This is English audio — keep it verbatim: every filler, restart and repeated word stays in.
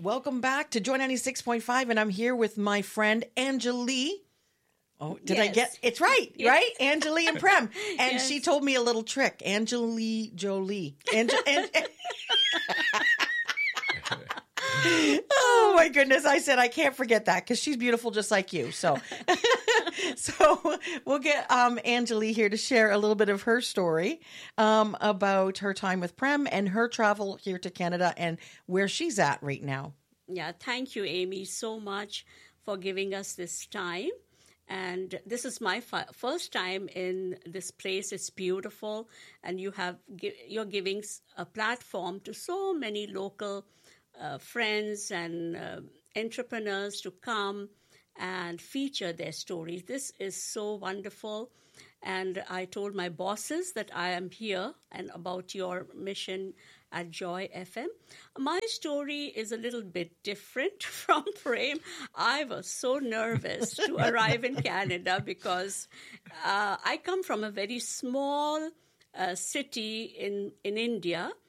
welcome back to Joy ninety-six point five, and I'm here with my friend Anjali. Oh, did yes. I get it's right, yes. right? Anjali and Prem. And yes. she told me a little trick. Anjali Jolie. Ange- Ange- oh my goodness. I said I can't forget that because she's beautiful just like you. So so we'll get um, Anjali here to share a little bit of her story um, about her time with Prem and her travel here to Canada and where she's at right now. Yeah, thank you, Amy, so much for giving us this time. And this is my fi- first time in this place. It's beautiful, and you have you're giving a platform to so many local uh, friends and uh, entrepreneurs to come and feature their stories. This is so wonderful. And I told my bosses that I am here and about your mission at Joy F M. My story is a little bit different from Prem. I was so nervous to arrive in Canada because uh, I come from a very small uh, city in, in India,